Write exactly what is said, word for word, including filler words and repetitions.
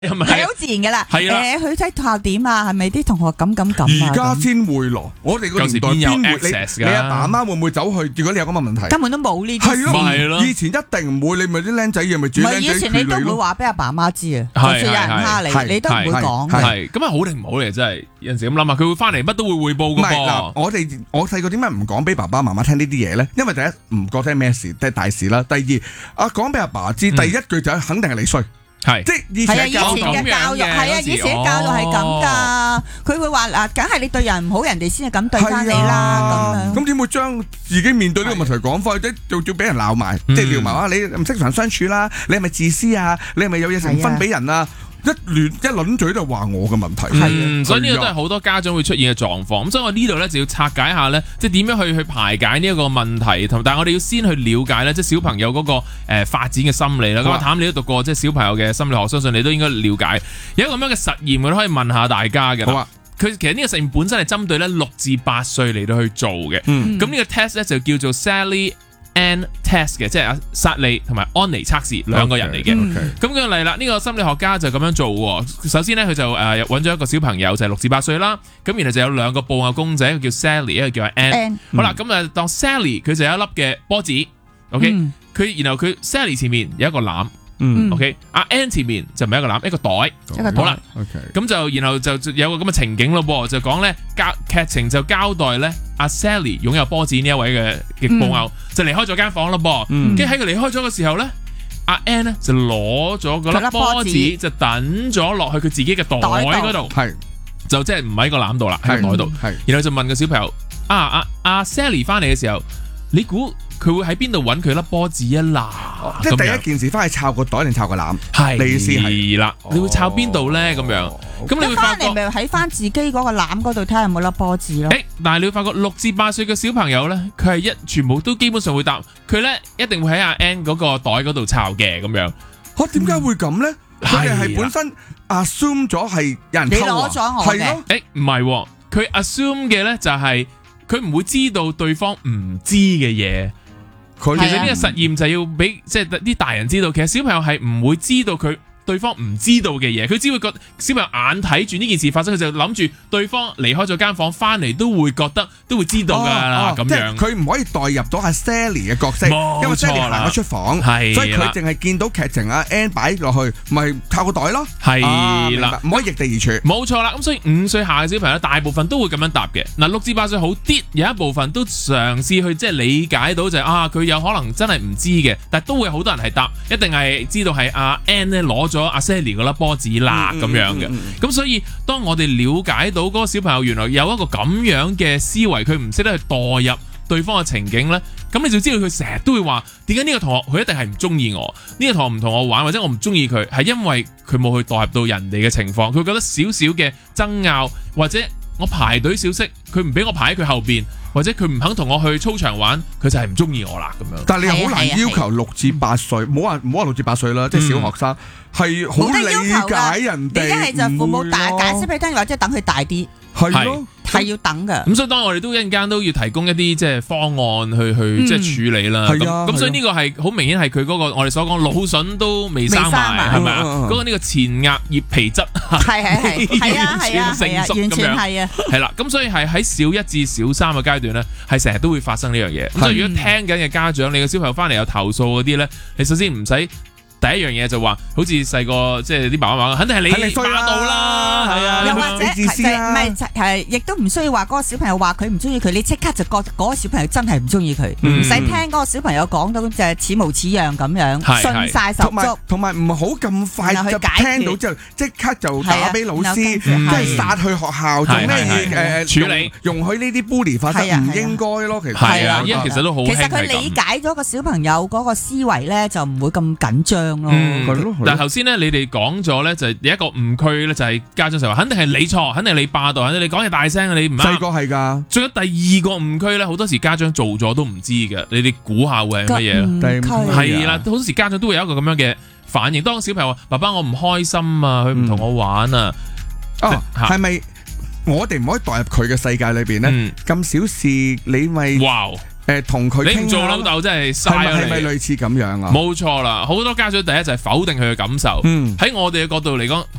係咪？ 係好自然噶啦。 係啦， 誒，佢睇學校點啊？係咪啲同學咁咁咁啊？ 而家先會咯，我哋個年代邊會你你阿爸阿媽會唔會走去？如果你有咁嘅問題， 根本都冇呢啲。 係咯， 以前一定唔會，你咪啲僆仔嘢咪自己僆仔以前你都唔會話俾阿爸阿媽知啊，就算有人蝦你，你都唔會講。 係咁係好定唔好嚟？真係有陣時咁諗下，佢會翻嚟乜都會匯報噶噃。 嗱，我哋我細個點解唔講俾爸爸媽媽聽呢啲嘢咧？因為第一唔覺得係咩事，即係大事啦。第二啊，講俾阿爸知，第一句就肯定係你衰。 係， 即係以前嘅教育， 係啊，以前嘅教育係咁噶，佢會話嗱，梗係你對人唔好，人哋先係咁對翻你啦，咁樣。 咁點會將自己面對呢個問題講翻，或者仲要俾人鬧埋，即係撩埋啊！你唔識同人相處啦，你係咪自私啊？你係咪有嘢成分俾人啊？一亂一輪嘴就話我嘅問題， 嗯，所以呢個都係好多家長會出現嘅狀況。咁所以我呢度咧就要拆解下咧，即係點樣去去排解呢一個問題，同但係我哋要先去了解咧，即係小朋友嗰個誒發展嘅心理啦。咁阿譚你都讀過即係小朋友嘅心理學，相信你都應該了解。有一個咁樣嘅實驗，我都可以問下大家嘅。好啊，佢其實呢個實驗本身係針對咧六至八歲嚟到去做嘅。嗯，咁呢個 test 咧就叫做 Sally Ann test 嘅，即係阿薩利同埋安妮測試兩個人嚟嘅。咁佢嚟啦，呢個心理學家就咁樣做喎。首先咧，佢就誒揾咗一個小朋友，就係六至八歲啦。咁然後就有兩個布偶公仔，一個叫 Sally， 一個叫 Ann。好啦，咁誒當 Sally 佢就有一粒嘅波子 ，OK。佢然後佢 Sally 前面有一個籃。嗯 ，OK， 阿 Ann 前面就唔係一個籃，一個袋， 一個袋。 好啦 ，OK， 咁就然後就有個咁嘅情景咯噃，就講咧交劇情就交代咧阿 Sally 擁有波子呢一位嘅嘅布偶就離開咗間房咯噃，跟住喺佢離開咗嘅時候咧，阿 Ann 咧就攞咗嗰粒波子就等咗落去佢自己嘅袋嗰度，係就即係唔喺個籃度啦，喺個袋度，係，然後就問個小朋友啊阿阿 Sally 翻嚟嘅時候，你估佢會喺邊度揾佢粒波子啊啦？ 即係第一件事翻去抄個袋定抄個籃？係，你意思係啦？你會抄邊度咧？咁樣咁你會發覺咪喺翻自己嗰個籃嗰度睇下有冇粒波子咯？ 誒，但係你會發覺六至八歲嘅小朋友咧，佢係一全部都基本上會答，佢咧一定會喺阿 Ann 嗰個袋嗰度抄嘅咁樣。 嚇點解會咁咧？佢哋係本身 assume 咗係有人偷啊？ 你攞咗我嘅？ 誒唔係，佢 assume 嘅咧就係佢唔會知道對方唔知嘅嘢。其實呢個實驗就要俾即係啲大人知道，其實小朋友係唔會知道佢對方唔知道嘅嘢，佢只會覺得小朋友眼睇住呢件事發生，佢就諗住對方離開咗間房翻嚟都會覺得都會知道㗎啦咁樣。 佢唔可以代入到阿 Sally 嘅角色，因為 Sally 行咗出房，所以佢淨係見到劇情阿 Ann 擺落去，咪靠個袋咯。 係啦， 唔可以逆地而處。 冇錯啦，咁所以五歲下嘅小朋友大部分都會咁樣答嘅。嗱，六至八歲好啲，有一部分都嘗試去即係理解到就係啊，佢有可能真係唔知嘅，但係都會好多人係答，一定係知道係阿 Ann 咧攞咗阿 Sally 嗰粒波子啦咁樣嘅。咁所以當我哋了解到嗰個小朋友原來有一個咁樣嘅思維，佢唔識得去代入對方嘅情景呢，咁你就知道佢成日都會話點解呢個同學佢一定係唔中意我，呢個同學唔同我玩，或者我唔中意佢係因為佢冇去代入到人哋嘅情況，佢覺得少少嘅爭拗或者我排隊小息，佢唔俾我排喺佢後邊，或者佢唔肯同我去操場玩，佢就係唔中意我啦咁樣。 但係你好難要求六至八歲，唔好話唔好話六至八歲啦，即係小學生係好理解人哋， 你一係就父母大解釋俾佢聽，或者等佢大啲。 係咯， 係要等噶。 咁所以當我哋都一陣間都要提供一啲即係方案去去即係處理啦。咁咁所以呢個係好明顯係佢嗰個我哋所講腦筍都未生埋，係咪啊？嗰個呢個前額葉皮質係係係係啊係啊係啊， 完全係啊。 係啦，咁所以係喺小一至小三嘅階段咧，係成日都會發生呢樣嘢。咁所以如果聽緊嘅家長，你嘅小朋友翻嚟有投訴嗰啲咧，你首先唔使。第一樣嘢就話，好似細個即係啲爸爸媽媽，肯定係你霸道啦，係啊， 又或者係咪係亦都唔需要話嗰個小朋友話佢唔中意佢，你即刻就覺得嗰個小朋友真係唔中意佢，唔使聽嗰個小朋友講到就係似模似樣咁樣，信晒十足， 同埋唔好咁快就聽到之後即刻就打俾老師，即係殺去學校做咩嘢誒處理，容許呢啲 bully 發生唔應該咯，其實係啊，因為其實都好， 其實佢理解咗個小朋友嗰個思維咧，就唔會咁緊張。 嗯，但係頭先咧，你哋講咗咧，就係有一個誤區咧，就係家長就話，肯定係你錯，肯定係你霸道，肯定你講嘢大聲，你唔啱。 細個係㗎。仲有第二個誤區咧，好多時家長做咗都唔知嘅，你哋估下會係乜嘢？ 第五區係啦，好多時家長都會有一個咁樣嘅反應。當小朋友話：爸爸我唔開心啊，佢唔同我玩啊。 哦，係咪我哋唔可以代入佢嘅世界裏邊咧？咁小事你咪誒同佢你唔做老豆真係嘥咗係咪你。 類似咁樣啊？ 冇錯啦，好多家長第一就係否定佢嘅感受。 嗯喺我哋嘅角度嚟講，